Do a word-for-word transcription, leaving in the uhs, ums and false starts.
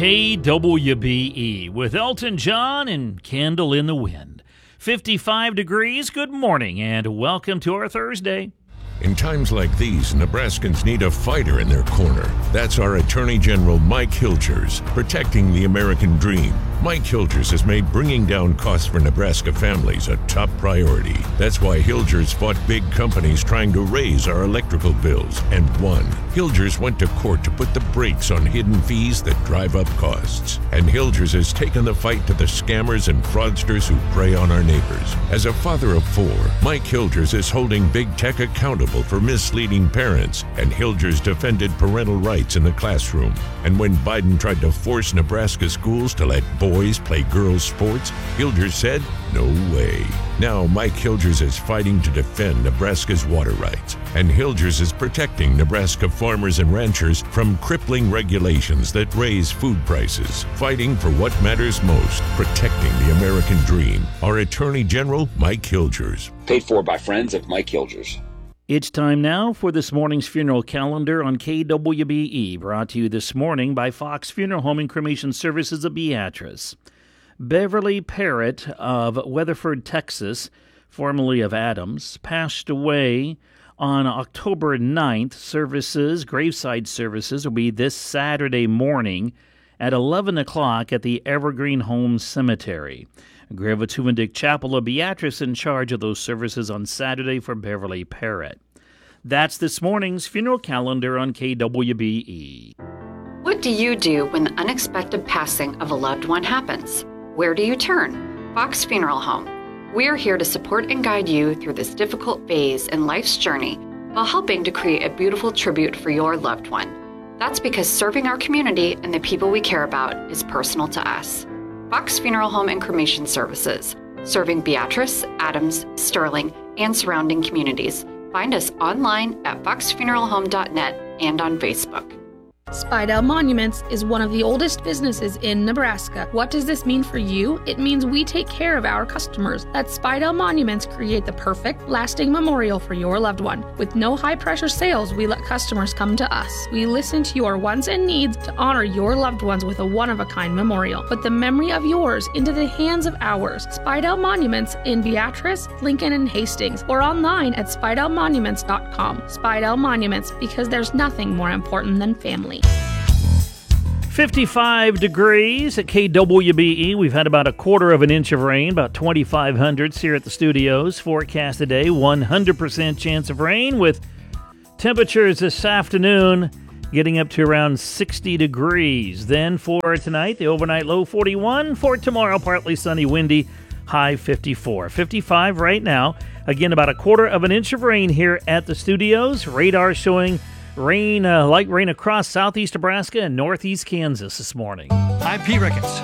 K W B E with Elton John and Candle in the Wind. fifty-five degrees, good morning, and welcome to our Thursday. In times like these, Nebraskans need a fighter in their corner. That's our Attorney General Mike Hilgers, protecting the American dream. Mike Hilgers has made bringing down costs for Nebraska families a top priority. That's why Hilgers fought big companies trying to raise our electrical bills and won. Hilgers went to court to put the brakes on hidden fees that drive up costs. And Hilgers has taken the fight to the scammers and fraudsters who prey on our neighbors. As a father of four, Mike Hilgers is holding big tech accountable for misleading parents, and Hilgers defended parental rights in the classroom. And when Biden tried to force Nebraska schools to let boys play girls' sports, Hilgers said, no way. Now Mike Hilgers is fighting to defend Nebraska's water rights, and Hilgers is protecting Nebraska farmers and ranchers from crippling regulations that raise food prices, fighting for what matters most, protecting the American dream. Our Attorney General, Mike Hilgers. Paid for by friends of Mike Hilgers. It's time now for this morning's funeral calendar on K W B E, brought to you this morning by Fox Funeral Home and Cremation Services of Beatrice. Beverly Parrott of Weatherford, Texas, formerly of Adams, passed away on October ninth. Services, graveside services, will be this Saturday morning at eleven o'clock at the Evergreen Home Cemetery. Gravitumendic Chapel of Beatrice in charge of those services on Saturday for Beverly Parrott. That's this morning's funeral calendar on K W B E. What do you do when the unexpected passing of a loved one happens? Where do you turn? Fox Funeral Home. We are here to support and guide you through this difficult phase in life's journey while helping to create a beautiful tribute for your loved one. That's because serving our community and the people we care about is personal to us. Fox Funeral Home and Cremation Services, serving Beatrice, Adams, Sterling, and surrounding communities. Find us online at fox funeral home dot net and on Facebook. Spidell Monuments is one of the oldest businesses in Nebraska. What does this mean for you? It means we take care of our customers. At Spidell Monuments, create the perfect, lasting memorial for your loved one. With no high-pressure sales, we let customers come to us. We listen to your wants and needs to honor your loved ones with a one-of-a-kind memorial. Put the memory of yours into the hands of ours. Spidell Monuments in Beatrice, Lincoln, and Hastings, or online at spidell monuments dot com. Spidell Monuments, because there's nothing more important than family. fifty-five degrees at K W B E. We've had about a quarter of an inch of rain, about twenty-five hundredths here at the studios. Forecast today, one hundred percent chance of rain with temperatures this afternoon getting up to around sixty degrees. Then for tonight, the overnight low forty-one. For tomorrow, partly sunny, windy, high fifty-four. fifty-five right now. Again, about a quarter of an inch of rain here at the studios. Radar showing Rain, uh, light rain across southeast Nebraska and northeast Kansas this morning. I'm Pete Ricketts.